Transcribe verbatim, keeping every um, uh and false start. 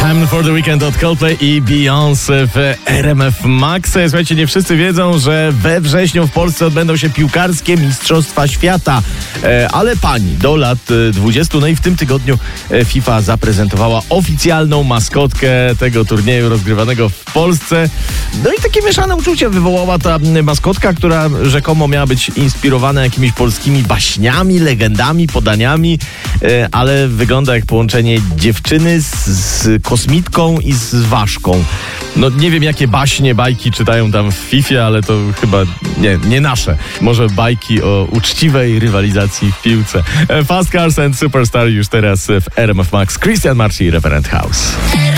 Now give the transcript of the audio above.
Time for the Weekend od Coldplay i Beyoncé w R M F Max. Słuchajcie, nie wszyscy wiedzą, że we wrześniu w Polsce odbędą się piłkarskie Mistrzostwa Świata. E, ale pani, do lat dwudziestu, no i w tym tygodniu FIFA zaprezentowała oficjalną maskotkę tego turnieju rozgrywanego w Polsce. No i takie mieszane uczucia wywołała ta maskotka, która rzekomo miała być inspirowana jakimiś polskimi baśniami, legendami, podaniami, e, ale wygląda jak połączenie dziewczyny z, z kosmitką i z ważką. No nie wiem, jakie baśnie, bajki czytają tam w Fifie, ale to chyba nie, nie nasze. Może bajki o uczciwej rywalizacji w piłce. Fast Cars and Superstar już teraz w R M F Max. Christian Marci i Reverend House.